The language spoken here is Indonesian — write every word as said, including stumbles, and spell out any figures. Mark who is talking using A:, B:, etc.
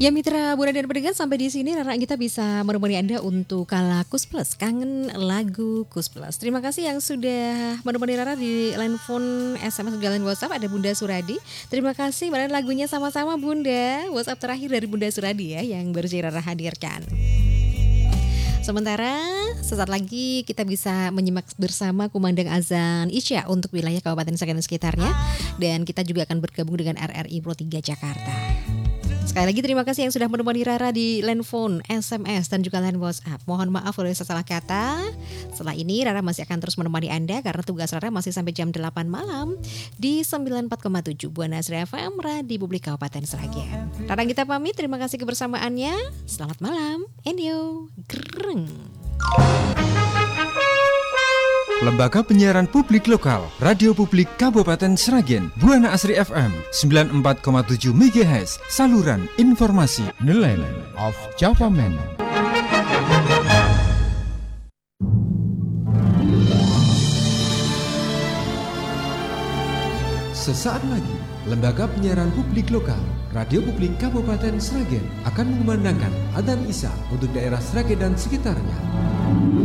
A: Ya mitra Buana dan pendengar, sampai di sini Rara kita bisa menemani Anda untuk Kala Kus Plus, kangen lagu Kus Plus. Terima kasih yang sudah menemani Rara di line phone, S M S, dan line WhatsApp. Ada Bunda Suradi. Terima kasih, mana lagunya sama-sama Bunda. WhatsApp terakhir dari Bunda Suradi ya yang baru saja Rara hadirkan. Sementara sesaat lagi kita bisa menyimak bersama kumandang azan Isya untuk wilayah Kabupaten Sragen dan sekitarnya. Dan kita juga akan bergabung dengan R R I Pro tiga Jakarta. Sekali lagi terima kasih yang sudah menemani Rara di line phone, S M S, dan juga line WhatsApp. Mohon maaf kalau ada salah kata. Setelah ini Rara masih akan terus menemani Anda karena tugas Rara masih sampai jam delapan malam di sembilan puluh empat koma tujuh Buana Asri F M, Radio Publik Kabupaten Sragen. Rara kita pamit, terima kasih kebersamaannya. Selamat malam. Enyo. Gereng.
B: Lembaga Penyiaran Publik Lokal, Radio Publik Kabupaten Sragen, Buana Asri F M sembilan puluh empat koma tujuh megahertz, saluran informasi nilai of Java Man. Sesaat lagi, Lembaga Penyiaran Publik Lokal, Radio Publik Kabupaten Sragen akan mengumandangkan adzan Isya untuk daerah Sragen dan sekitarnya.